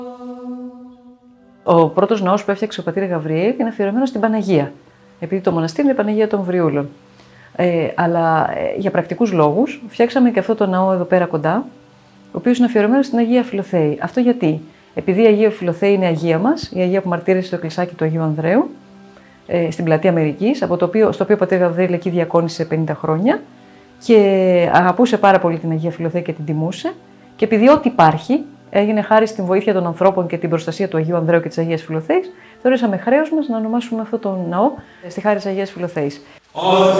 Ο πρώτος ναός που έφτιαξε ο πατήρ Γαβριήλ είναι αφιερωμένος στην Παναγία, επειδή το μοναστήρι είναι η Παναγία των Βριούλων. Αλλά για πρακτικούς λόγους φτιάξαμε και αυτό το ναό εδώ πέρα κοντά, ο οποίος είναι αφιερωμένος στην Αγία Φιλοθέη. Αυτό γιατί? Επειδή η Αγία Φιλοθέη είναι Αγία μας, η Αγία που μαρτύρησε στο εκκλησάκι του Αγίου Ανδρέου, στην πλατεία Αμερικής, στο οποίο ο πατήρ Γαβριήλ εκεί διακόνησε 50 χρόνια και αγαπούσε πάρα πολύ την Αγία Φιλοθέη και την τιμούσε. Και επειδή ό,τι υπάρχει έγινε χάρη στην βοήθεια των ανθρώπων και την προστασία του Αγίου Ανδρέου και της Αγίας Φιλοθέης, θεωρήσαμε χρέος μας να ονομάσουμε αυτό το ναό στη χάρη της Αγίας Φιλοθέης.